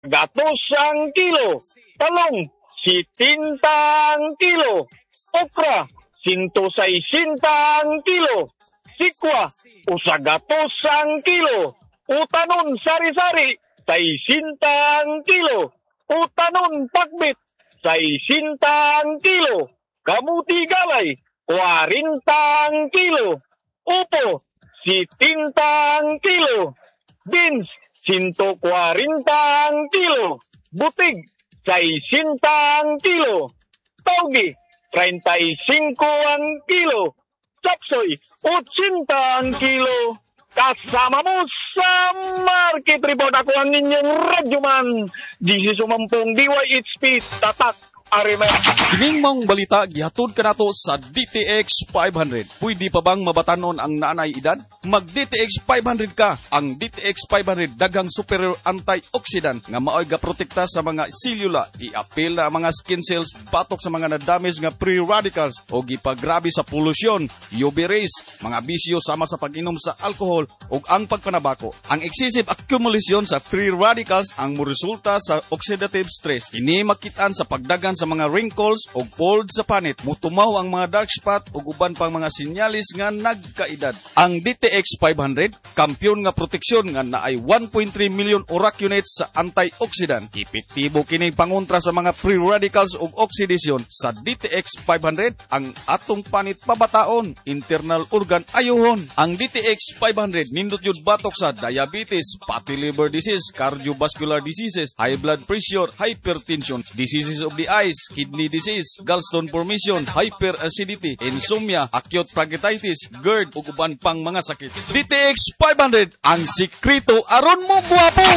gatos ang kilo. Talong, 70 ang kilo. Okra, 160 ang kilo. Sikwa, usagatos ang kilo. Utanon sari-sari, 60 ang kilo. Utanon pakbit, 60 ang kilo. Kamuti galay, 40 ang kilo. Upo, 70 ang kilo. Beans, 140 ang kilo. Butig, 60 ang kilo. Taugi, 35 ang kilo. Chapsoy, 80 ang kilo. Kasama mo sa Market Report. Ako ang inyong radyoman. This is Umampong DYHP Tatak Arimen. Kining mong balita gihatod kanato sa DTX 500. Pwede pa bang mabatanon ang naanay edad? Mag DTX 500 ka. Ang DTX 500 daghang superior antioxidant nga maoy ga protekta sa mga selula, i-apil na mga skin cells, batok sa mga na-damage nga free radicals o gipagrabe sa polusyon, UV rays, mga bisyo sama sa pag-inom sa alcohol ug ang pagpanabako. Ang excessive accumulation sa free radicals ang moresulta sa oxidative stress. Ini makitaan sa pagdagan sa mga wrinkles o fold sa panit, mutumaw ang mga dark spot o uban pang mga sinyalis nga nagkaedad. Ang DTX 500, kampiyon nga proteksyon nga naay 1.3 million uracunates sa antioxidant. Epektibo kining pangontra sa mga free radicals o oxidation. Sa DTX 500, ang atong panit pabataon, internal organ ayuhon. Ang DTX 500 nindot yun batok sa diabetes, fatty liver disease, cardiovascular diseases, high blood pressure, hypertension, diseases of the eye, kidney disease, gallstone formation, hyperacidity, insomnia, acute pancreatitis, GERD ug uban pang mga sakit. DTX 500 ang sikreto aron mo guwapo.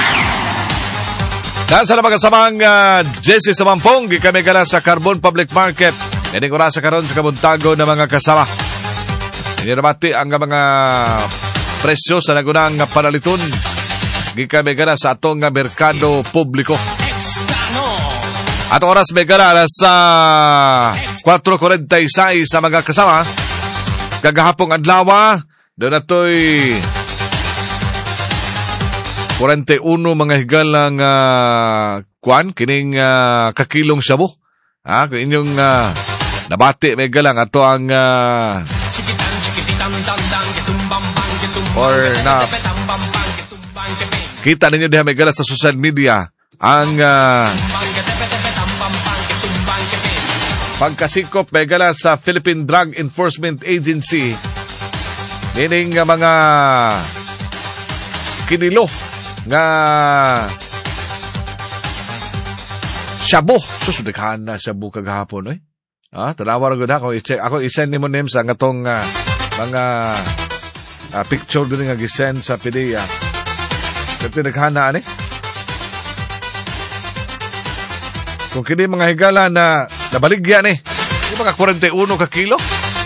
Sa mga kasamang Jesse Samampong, kami gala sa Carbon Public Market. Ini ko sa karon sa kabuntago na mga kasama. Inirabati ang mga presyo sa nagunang panaliton. Kami gala sa atong merkado publiko. At oras may gala sa 4:46 sa mga kasama. Kagahapong adlaw, doon nato'y 41 mga higalang kining kakilong shabu. Kung inyong nabati may galang ato ang or na kita ninyo diha may gala sa social media ang pagkasikop may gala sa Philippine Drug Enforcement Agency. Nining mga kinilo nga shabu. Susudikhan na shabu kagahapon, eh. Tanawa rin ko na. Ako isend ni mo name sa ngatong mga picture din nga gisend sa PDEA. Kasi naghanaan, eh. Kung kini mga higala na nabaligyan, eh. Yung mga 41 ka kilo.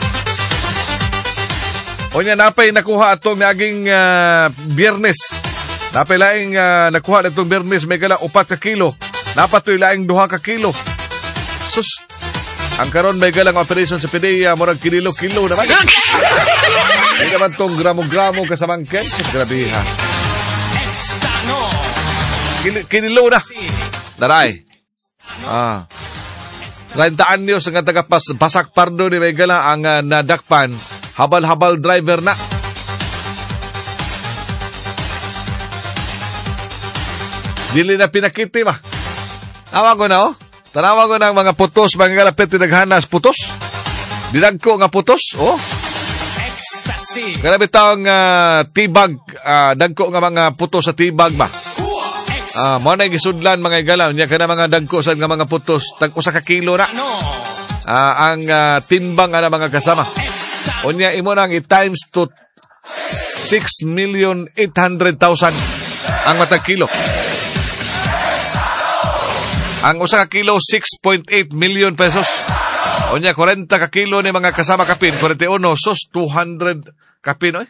O niya, napay nakuha itong naging biyernes. Napay laing nakuha na itong biyernes, may gala 4 ka kilo. Napatoy laing 2 ka kilo. Sus, ang karon may galang operation sa PDEA, murag kilo-kilo naman. Hindi naman itong gramo-gramo kasamangkin. Grabe ha. Kinilo na. Daray. 30 anyos nga taga-Basak Pardo ni may gala ang nadakpan. Habal-habal driver na. Dili na pinakiti ba? Tawag ko na, oh. Tanawa ko ng mga putos, mga galapit tinaghanas putos. Dinagko nga putos, oh. Ecstasy. Grabe taong tibag, dagko nga mga putos sa tibag ba? Mo na gisudlan mga igalaw, niya ka na mga dagko sa nga mga putos, tag-usa ka kilo na. Ang timbang na mga kasama. Unya imo nang i-times to 6,800,000 ang matag kilo. Ang usa ka kilo 6.8 million pesos. Unya 40 ka kilo ni mga kasama kapin, 41 sus 200 kapin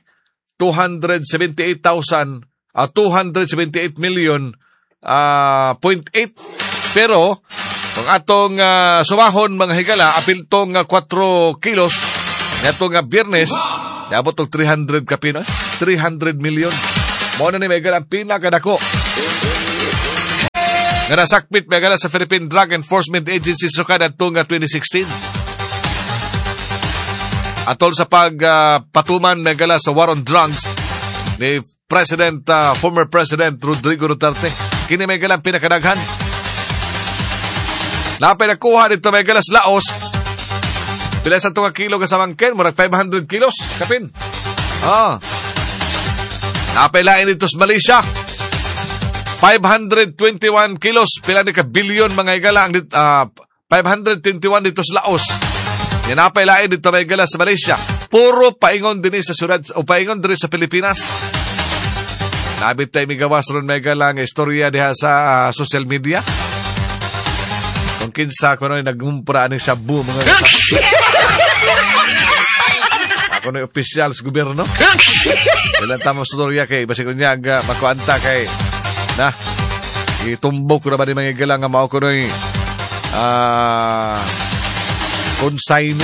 278,000 278 million 0.8. Pero kung atong sumahon mga higala, apil tong 4 kilos natong biyernes, yabot tong 300 kapin 300 million. Mo na ni may higala pinakadako nga nasakmit megala sa Philippine Drug Enforcement Agency sukad adto nga 2016. Atol sa pagpatuman megala sa war on drugs ni former President Rodrigo Duterte. Kini megala pinakadaghan. Napay nakuha dito megala sa Laos. Pila sa 2 kilo kasamang ken, murag 500 kilos kapin. Napay lain dito sa Malaysia. 521 kilos, pila ni ka bilyon mga igala ang 521 dito sa Laos. Yan napay lain dito mga igala sa Malaysia. Puro paingon din sa syudad o paingon din sa Pilipinas. Nabit tayo migawas ron mga igala ang istorya diha sa social media. Kung kinsa ko no'y nagumpura ni Shabu mga igala. Ako no'y opisyal sa gobyerno. Ilan tamo storya kay basi ko niya makuanta kay na itumbok ko na ba ni mga igala nga mao ko no'y consignee.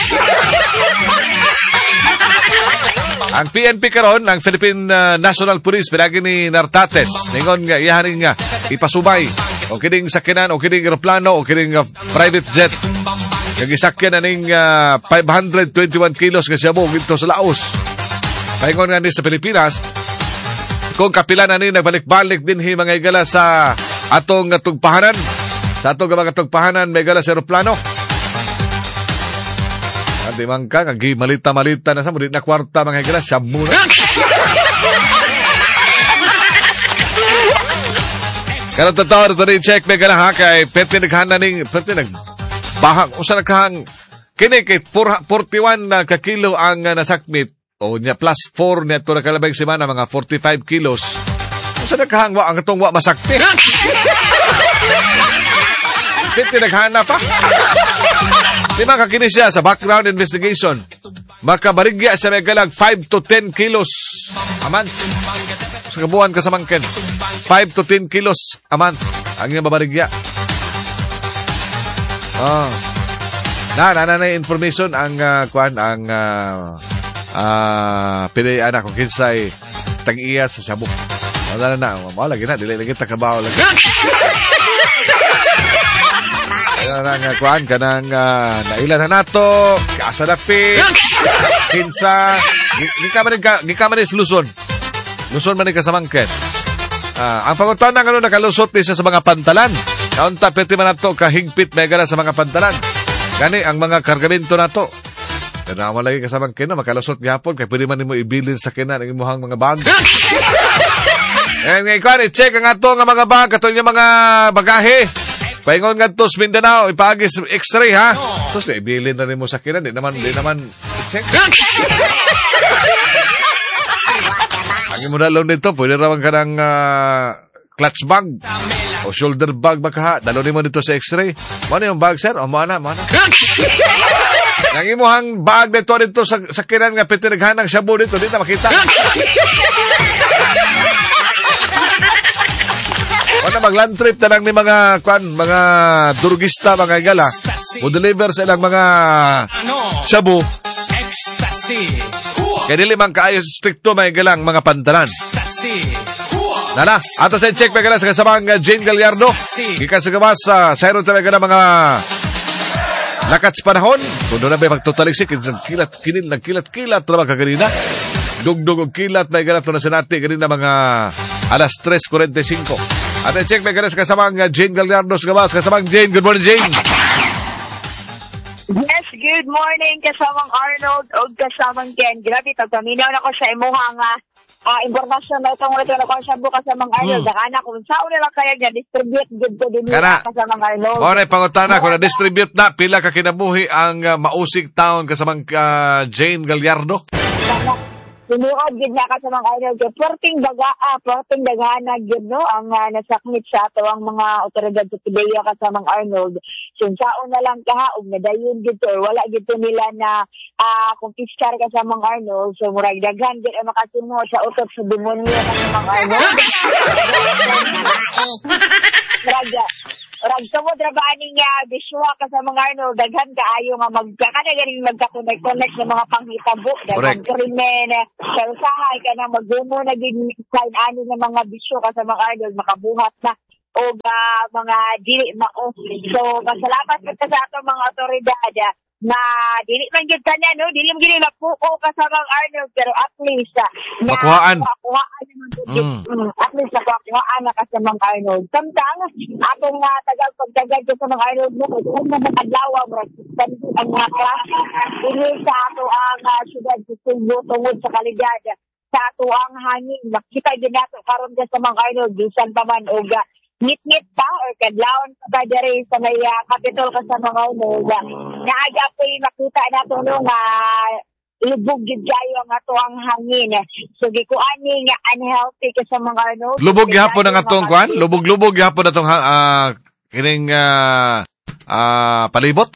Ang PNP karon, ang Philippine National Police pinagi ni Nartates ningon nga iharing nga ipasubay o kining sakinan o kining eroplano o kining private jet nagisakyan na ning 521 kilos nga siya mo dito sa Laos. Paingon nga ni sa Pilipinas kung kapila na ni nagbalik-balik din mga igala sa atong tugpahanan. Sa atong mga tugpahanan may igala sa eroplano. Di man ka, malita-malita na sa mo, di na kwarta mga igala, siya muna. Karon tatawa ito rin check may igala ha, kay pwede naghanan bahang, usa naghang, kini kay 41 na kakilo ang nasakmit, o niya plus 4 niya ito nakalabay semana, mga 45 kilos. Usa naghang, ang itong masakmit. Pwede naghana pa. Di ba kakini siya sa background investigation? Makabarigya siya may galag 5 to 10 kilos a month. Sa kabuhan ka sa mangken. 5 to 10 kilos a month. Ang iyong mabarigya. Na information ang pinayaan ako kinsay tag-iya sa Shabu. Wala na. Wala lagi na. Dili lagi takabaw lagi. Nga kuan kanang nailan na nato kasadapi kinsa gikaman ni Luzon man ni kasamangken. Ang pangutan nga nakalusot ni sa mga pantalan kaunta pwede man nato kahigpit megala sa mga pantalan gani ang mga kargamento nato kana mo lagi kasamangken na makalusot gyapon kay pwede man nimo ibilin sa kinan ang imong mga bag. Ngay kuan i-check ang ato nga mga bag kato nga mga bagahe. Paingon nga to sa Mindanao, ipagis x-ray ha. So, ibilin na rin mo sa kinan. Di naman check. Ang imo dalon nito, pwede raman ka ng clutch bag o shoulder bag baka ha. Dalon mo dito sa x-ray. Ano yung bag, sir? O, mana. Ang imuhang bag dito sa kinan nga pitinaghanang Shabu dito. Di na makita. Wala mag-land trip na lang ni mga durugista, mga igala. O deliver sa ilang mga Shabu. Kaya dili man kaayos stricto mga igalang mga pantalan. Nana, ato sa check mga igala sa kasamang Jane Gallardo. Gikan sa gawas sa sayro talaga ng mga nakats panahon. Kung doon na ba magtotaliksik, nagkilat-kilat na magkaganina. Dugdug og kilat mga igala ito na sinati ganina mga alas 3:45. At check may ganas kasamang Jane Gallardo sa gawas. Kasamang Jane, good morning Jane. Yes, good morning kasamang Arnold o kasamang Ken. Grabe, pagpaminaw na ko sa imuhang impormasyon na itong ulit na ko sa bukas kasamang Arnold. Dakana kung saan na lang kaya niya distribute good ko din kasamang Arnold. Kung pangutana, kung na-distribute na, pila ka kinabuhi ang mausig taon kasamang Jane Gallardo? Sinuod gid na ka sa mga Arnold kay porting dagana gid no ang nasakmit sa ato ang mga otoridad sa Pidea ka sa mga Arnold. Sinsaon na lang ka og nadayon gid or wala gid nila na kumpiskar ka sa mga Arnold. So murag daghan gid ang makasumo sa utot sa demonyo ng mga Arnold. Rag sa mo trabahaning biswa ka sa mga Arnold, daghan kaayo nga magka-connect ng mga panghitabo, daghan krimen, sa usahay ka na magdumo na din kain-ano ng mga bisyo ka sa mga Arnold, makabuhat na. o mga dili mao. So pasalamat ka sa ato mga otoridad na dili man gyud tanan no, dili man gyud mapuo ka sa mga Arnold, pero at least na Makuhaan. naman at least nakuhaan na ka sa mga Arnold. Samtang atong tagad sa mga Arnold mo kung adlaw ang mga traffic dili sa ato ang syudad sa Cebu tungod sa kalidad sa ato ang hangin. Makita gyud nato karon sa mga Arnold bisan pa man og ngit-ngit pa or kadlawon pa dere sa may capital ka sa mga naaga po'y makita nato no nga lubog gyud kayo ang ato ang hangin. So gikuan ni nga unhealthy ka sa mga Lubog gihapon ang atong kwan? Lubog gihapon atong kining palibot?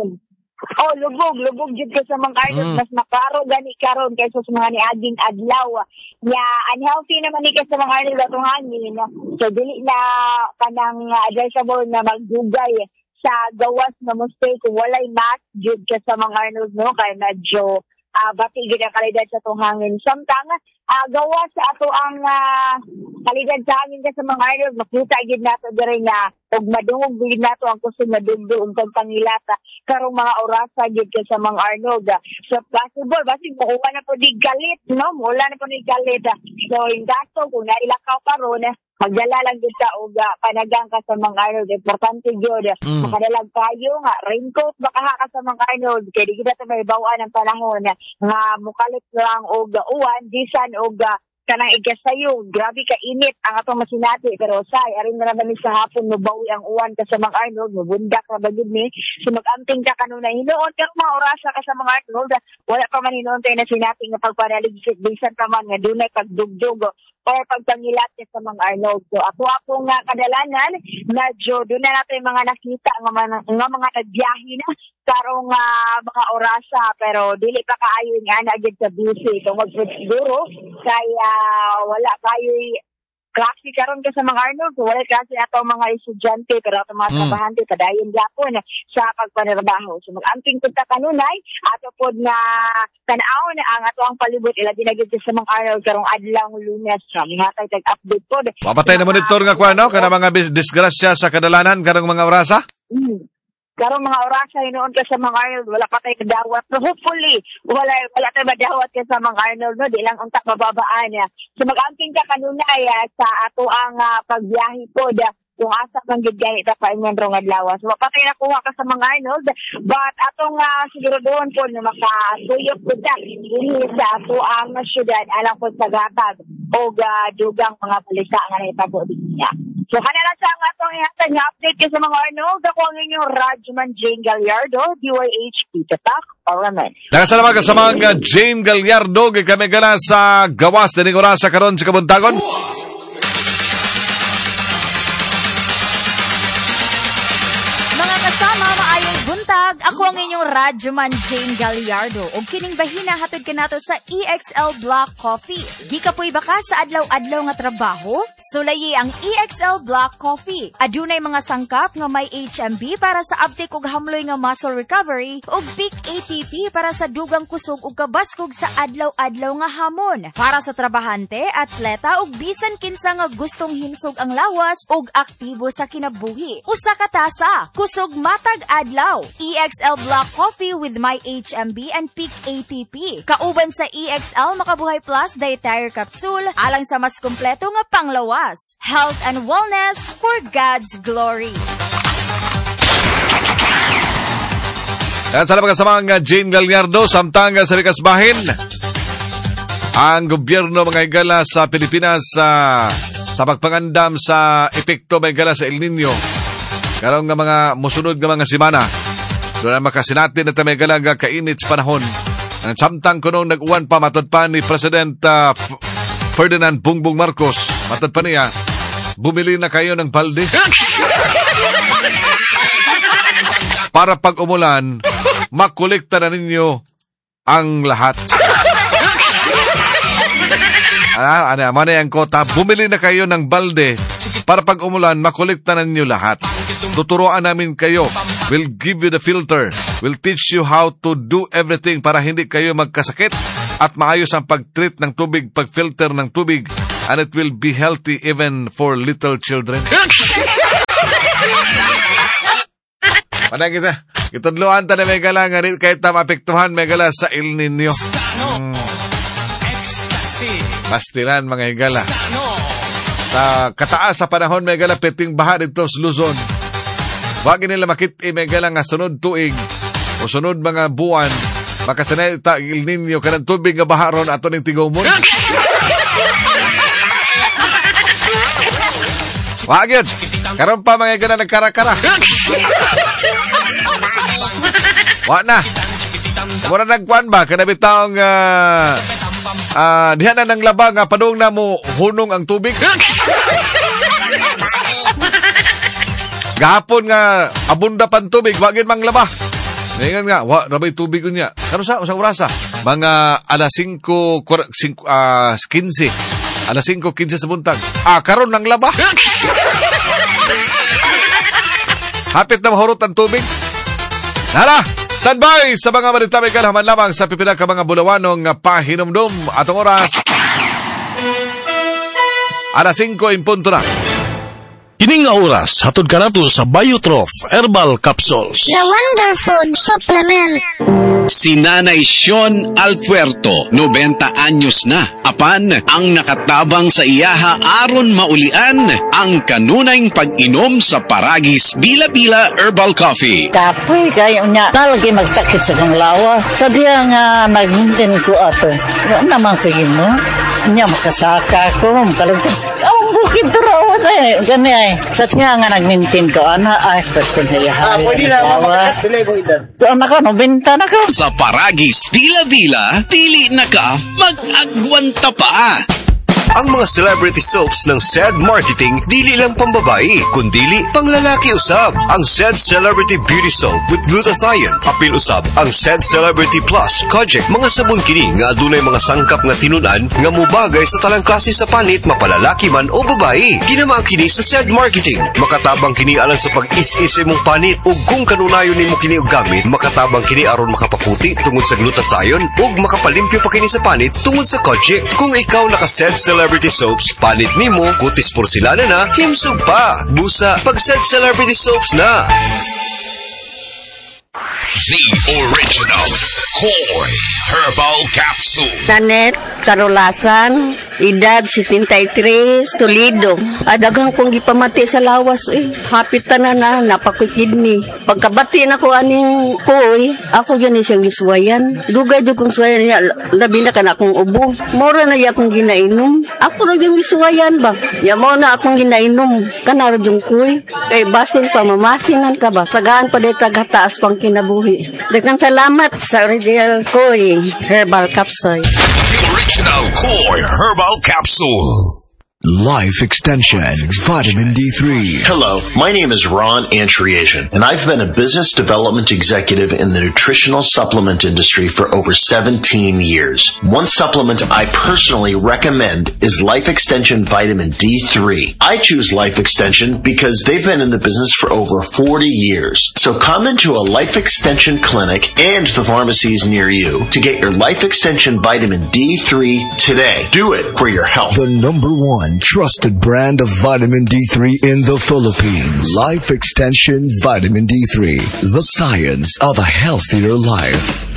Oh, lubog jud ka sa mga mas makaro gani karon kaysa sa mga niaging adlaw. Ya unhealthy naman ni ka sa mga atong hangin. So dili na kanang advisable na magdugay sa gawas na mistake kung walay mask jud ka sa mga Arnold no kay medyo bati gid ang kalidad sa atong hangin. Samtang gawas sa ato ang kalidad sa hangin ka sa mga Arnold, makita gid nato diri nga og madungog gid nato ang kusog na dugdo ug pangilata karong mga orasa gid ka sa mga Arnold. So possible basi makuha na po di galit no, wala na po ni galit. So yung gasto kung nailakaw karon magdala lang gid ka og panagang ka sa mga Arnold. Importante gyud makadalag kayo nga raincoat baka ka sa mga Arnold kay di kita may bawaan ang panahon nga mukalit lang og uwan bisan og kanang igasayo, grabe ka init ang atong masinati, pero arin na naman sa hapon mubawi ang uwan ka sa mga Arnold, mabundak na bagid ni, so mag-amping ka kanuna, hinoon ka mga orasa ka sa mga Arnold, wala pa man hinoon tayo na sinati nga pagpanaligsit, bisan pa man nga dunay pagdugdug or pagpangilat ka sa mga Arnold. So ako nga kadalanan, medyo doon na natin mga nakita nga mga nagbiyahe na, karong mga orasa, pero dili pa kaayo nga na agad sa busy. Tungod siguro, kaya wala kayo klase karon ka sa mga Arnold, wala klase ato mga estudyante, pero ato mga trabahante, padayon gyapon sa pagpanirabaho. So mag-amping pud ta kanunay, ato pod na tanaw na ang ato ang palibot, ila dinagid sa mga Arnold karong adlaw Lunes. Mihatay tag-update pod. Papatay na monitor nga kuan no, kana mga disgrasya sa kadalanan karong mga orasa? Karong mga orasa hinoon ka sa mga Arnold, wala pa tayo kadawat. So hopefully, wala tayo madawat ka sa mga Arnold, no? Di lang untak mababaan. So mag-amping ka kanunay sa ato ang pagbiyahe po kung asa kang gidgay ita pa ingon rong adlaw. So patay na kuha ka sa mga Arnold, but atong siguro doon po na makasuyop po dili sa ato ang syudad alang po sa gatag o dugang mga balita nga nahitabo niya. So kanala sa atong ihatag nga update ka sa mga Arnold, ako ang inyong Rajman Jane Gallardo, DYHP Tatak, Parliament. Nakasalamat ka sa mga Jane Gallardo, kami gala sa gawas na ning orasa karon sa Kabuntagon. Kasama maayong buntag, ako ang inyong Radyoman Jane Gallardo o kining bahina hatod ka nato sa EXL Black Coffee. Gikapoy baka sa adlaw-adlaw nga trabaho? Sulayi ang EXL Black Coffee. Adunay mga sangkap nga may HMB para sa abtik ug hamloy nga muscle recovery ug peak ATP para sa dugang kusog ug kabaskog sa adlaw-adlaw nga hamon. Para sa trabahante, atleta ug bisan kinsa nga gustong himsog ang lawas ug aktibo sa kinabuhi. Usa ka tasa, kusog matag adlaw. EXL Black Coffee with my HMB and peak ATP. Kauban sa EXL Makabuhay Plus Dietary Capsule alang sa mas kumpleto nga panglawas. Health and wellness for God's glory. Salamat ka sa mga Jane Gallardo, samtang sa likas bahin. Ang gobyerno mga higala sa Pilipinas sa pagpangandam sa epekto mga higala sa El Nino. Karong nga mga musunod nga mga simana, doon na makasinati na tamay galaga kainit sa panahon. Ang samtang kunong nag-uwan pa, matod pa ni President Ferdinand Bongbong Marcos, matod pa niya, bumili na kayo ng balde. Para pag umulan, makolekta na ninyo ang lahat. Ano yung kota? Bumili na kayo ng balde para pag umulan, makolekta na ninyo lahat. Tuturuan namin kayo. We'll give you the filter. We'll teach you how to do everything para hindi kayo magkasakit at maayos ang pag-treat ng tubig, pag-filter ng tubig and it will be healthy even for little children. Mana kita? Kitudloan ta na may gala nga kahit na maapektuhan may gala sa El Nino. Pastiran mga higala. Sa kataas sa panahon may gala peting baha dito sa Luzon. Wag nila makit may gala nga sunod tuig o sunod mga buwan makasanay ta El Nino kanang tubig nga baha ron ato ning tigumon. Wag yun. Karon pa mga higala nagkara-kara. Wa na. Mura nagkuan ba? Kanabi taong diha na ng laba nga padung na mo hunong ang tubig. Gahapon nga abunda pan tubig, wagin mang laba. Ngayon nga, rabay tubig niya. Kano sa usang orasa? Mga alas 5:15. Alas 5:15 sa buntag. Karon ng laba. Hapit na mahurot ang tubig. Hala! Standby sa mga balita may kalaman lamang sa pipila ka mga bulawanong pahinomdom atong oras. Alas 5 in punto na. Kining nga oras, hatod ka nato sa Biotrof Herbal Capsules. The Wonder Food Supplement. Si Nanay Sean Alpuerto, 90 anyos na. Apan, ang nakatabang sa iyaha aron maulian ang kanunayng pag-inom sa Paragis Bila-Bila Herbal Coffee. Kapoy kayo niya, talagay magsakit sa kong lawa. Sa diya nga nag-maintain ko ato. Wala naman kayo mo. Niya makasaka ko, makalagsak. Bukid turawan eh. Gani ay. Sa siya nga nag-maintain ko, ay, pwede na yahay. Pwede na, mapakastilay mo idan. So, anak ka, benta na ka. Sa Paragis Bila-Bila, dili na ka mag-agwanta pa. Ang mga celebrity soaps ng SED Marketing dili lang pambabae, kundili panglalaki usab. Ang SED Celebrity Beauty Soap with glutathione, apil usab ang SED Celebrity Plus Kojic. Mga sabon kini nga adunay mga sangkap nga tinunan nga mubagay sa talang klase sa panit, mapalalaki man o babae. Ginama kini sa SED Marketing. Makatabang kini alang sa pag-is-is imong panit ug kung kanunayon nimo kini og gamit, makatabang kini aron makapaputi tungod sa glutathione ug makapalimpyo pa kini sa panit tungod sa Kojic. Kung ikaw naka-SED Celebrity Soaps, panit nimo, kutis porselana na, himsog pa. Busa, pag-SED Celebrity Soaps na. The original Koi Herbal Capsule. Nanet Karolasan, edad 73, Toledo. Adagang kong gipamati sa lawas, hapit na napakoy kidney. Pagkabati na ko aning koy, ako yun siyang giswayan. Dugay doon kong swayan niya, labi na ka na akong ubo. Mora na niya akong ginainom. Ako na yung giswayan ba? Ya mo na akong ginainom. Kanara yung koy. Kay basin pa, mamasingan ka ba? Sagaan pa dito taghataas pang kinabuhi. Daghang salamat sa original Koi Herbal Capsule. The original Koi Herbal Capsule. Life Extension Vitamin D3. Hello, my name is Ron Antriasian, and I've been a business development executive in the nutritional supplement industry for over 17 years. One supplement I personally recommend is Life Extension Vitamin D3. I choose Life Extension because they've been in the business for over 40 years. So come into a Life Extension clinic and the pharmacies near you to get your Life Extension Vitamin D3 today. Do it for your health. The #1 trusted brand of vitamin D3 in the Philippines. Life Extension Vitamin D3. The science of a healthier life.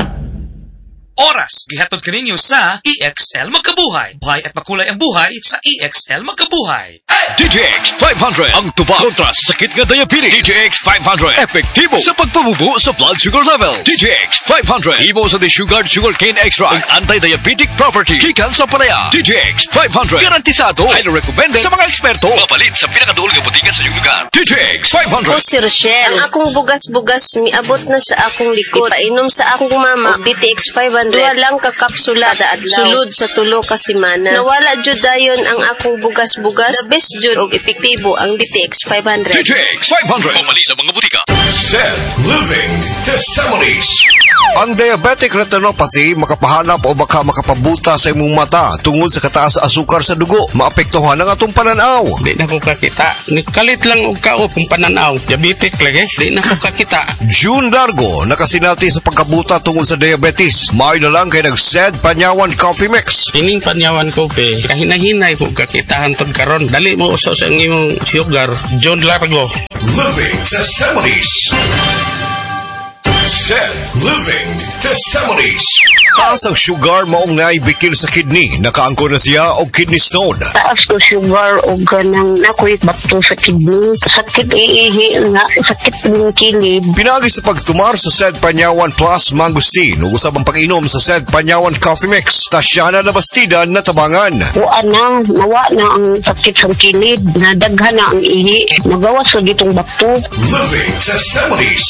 Oras, gihatod kaninyo sa EXL Magkabuhay. Buhay at makulay ang buhay sa EXL Magkabuhay. DTX 500 ang tuba kontra sa sakit nga diabetes. DTX 500 epektibo sa pagpabubo sa blood sugar level. DTX 500 imo sa desugared sugarcane extract ang anti-diabetic property gikan sa palaya. DTX 500 garantisado, highly recommended sa mga eksperto. Mapalit sa pinakaduol nga butika sa iyong lugar. DTX 500. O si Rochelle, ang akong bugas-bugas miabot na sa akong likod. Painom sa akong mama og DTX 500. Duha lang ka kapsula adlaw. Sulod sa tulo ka semana. Nawala jud dayon ang akong bugas-bugas. The best jud og epektibo ang DTX 500. DTX 500. Pamali sa mga butika. SED Living Testimonies. Ang diabetic retinopathy makapahanap o baka makapabuta sa imong mata tungod sa kataas sa asukar sa dugo. Maapektuhan ang atong pananaw. Di na ko kakita. Kalit lang lang og kaop kung pananaw. Diabetic lagi, di na ko kakita. June Largo nakasinati sa pagkabuta tungod sa diabetes. May na lang kay nag-SED Panyawan Coffee Mix. Ining Panyawan Coffee, kahinahinay ko kakitahan tod karon. Dali mo uso sa imong sugar. June Largo. Living Testimonies. SED Living Testimonies. Taas ang sugar maong naibikil sa kidney. Nakaangko na siya o kidney stone. Taas ko sugar o ganang nakuit bakto sa kidney. Sakit iihi nga, sakit ng kilid. Pinagi sa pagtumar sa SED Panyawan Plus Mangustin ug usab ang pag-inom sa SED Panyawan Coffee Mix. Tasya na nabastidan na tabangan. Nawa na ang sakit sa kilid. Nadaghan na ang ihi. Nagawas sa gitong bakto. Living Testimonies.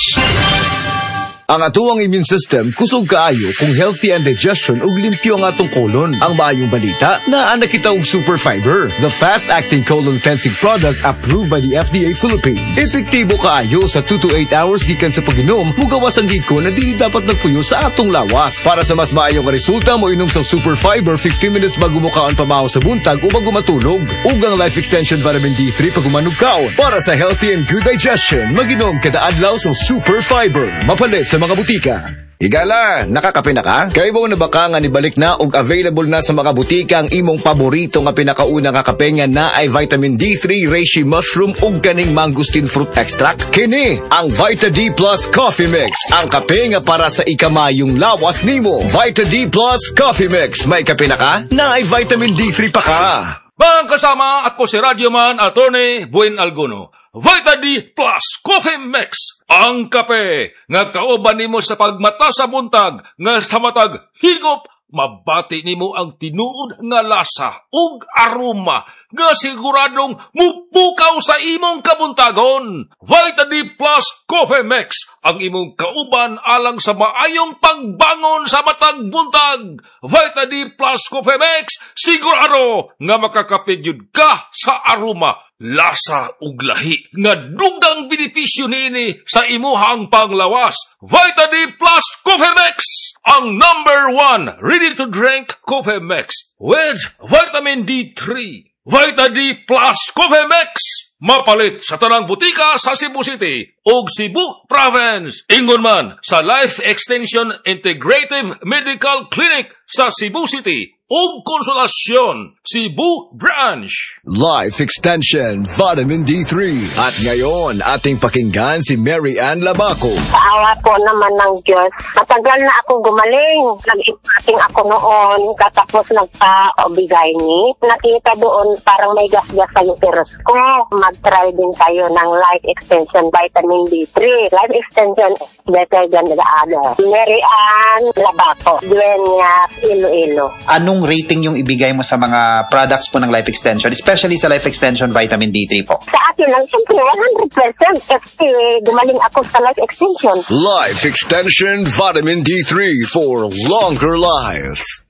Ang atuang immune system kusog kaayo kung healthy ang digestion ug limpyo ang atong colon. Ang maayong balita naa nakita og super fiber, the fast-acting colon cleansing product approved by the FDA Philippines. Epektibo kaayo sa 2 to 8 hours gikan sa pag-inom, mugawas ang giko na dili dapat nagpuyo sa atong lawas. Para sa mas maayong resulta, mo inom sa super fiber 15 minutes bago mo kaon pamahaw sa buntag o bago matulog. Ug ang Life Extension Vitamin D3 pag umanog kaon. Para sa healthy and good digestion, mag-inom kada adlaw sa super fiber. Mapalit sa mga butika. Igala, nakakape na ka? Kaya mo na baka nga nibalik na og available na sa mga butika ang imong paborito nga pinakauna nga kape nga na ay vitamin D3, reishi mushroom ug kaning mangosteen fruit extract. Kini ang Vita D Plus Coffee Mix, ang kape nga para sa ikamayong lawas nimo. Vita D Plus Coffee Mix, may kape na ka? Na ay vitamin D3 pa ka. Mga kasama, ako si Radyoman Atty. Buen Alguno. Vita D Plus Coffee Mix, ang kape nga kauban nimo sa pagmata sa buntag nga sa matag higop, mabati nimo ang tinuod nga lasa ug aroma nga siguradong mupukaw sa imong kabuntagon. Vita D Plus Coffee Mix, ang imong kauban alang sa maayong pagbangon sa matag buntag. Vita D Plus Coffee Mix, sigurado nga makakapigyud ka sa aroma, lasa ug lahi nga dugang benepisyo niini sa imuhang panglawas. Vita D Plus Coffee Mix, ang number 1 ready-to-drink coffee mix with vitamin D3. Vita D Plus Coffee Mix, mapalit sa tanang butika sa Cebu City ug Cebu Province. Ingon man sa Life Extension Integrative Medical Clinic sa Cebu City ug Konsolasyon, Cebu Branch. Life Extension Vitamin D3. At ngayon, ating pakinggan si Mary Ann Labaco. Paawa po naman ng Diyos. Matagal na ako gumaling. Nag-impating ako noon, katapos nagpa-obigay ni. Nakita doon parang may gas-gas sa uterus ko. Mag-try din tayo ng Life Extension Vitamin D3. Life Extension is better than the other. Mary Ann Labaco, Dueña, Iloilo. Anong rating yung ibigay mo sa mga products po ng Life Extension, especially sa Life Extension Vitamin D3 po? Sa akin lang, siyempre, 100% kasi gumaling ako sa Life Extension. Life Extension Vitamin D3 for longer life.